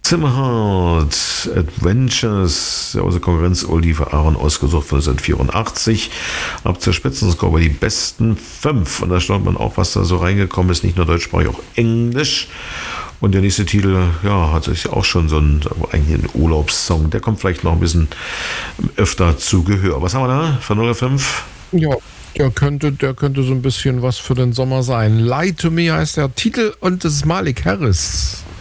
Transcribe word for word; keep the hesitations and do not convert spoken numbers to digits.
Zimmerhardt Adventures, der außer Konkurrenz Oliver Aaron ausgesucht von neunzehnhundertvierundachtzig. Ab zur Spitzenscore bei die besten fünf. Und da staunt man auch, was da so reingekommen ist. Nicht nur deutschsprachig, auch Englisch. Und der nächste Titel, ja, hat sich auch schon so ein, eigentlich ein Urlaubssong. Der kommt vielleicht noch ein bisschen öfter zu Gehör. Was haben wir da von null auf fünf? Ja, der könnte, der könnte so ein bisschen was für den Sommer sein. Lie to Me heißt der Titel und das ist Malik Harris.